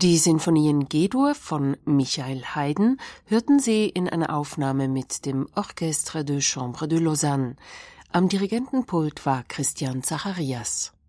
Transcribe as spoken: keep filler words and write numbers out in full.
Die Sinfonien G-Dur von Michael Haydn hörten Sie in einer Aufnahme mit dem Orchestre de Chambre de Lausanne. Am Dirigentenpult war Christian Zacharias.